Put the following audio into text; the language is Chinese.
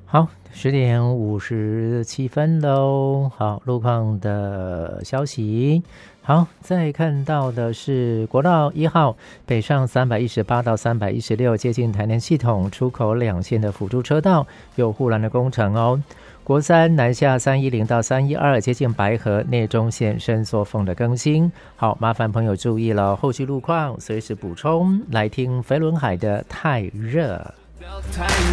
好，10:57喽。好，路况的消息。好，再看到的是国道1号北上318到316接近台南系统出口2线的辅助车道有护栏的工程哦。国三南下310到312接近白河内中线伸缩缝的更新。好，麻烦朋友注意了，后续路况随时补充。来听飞轮海的太热。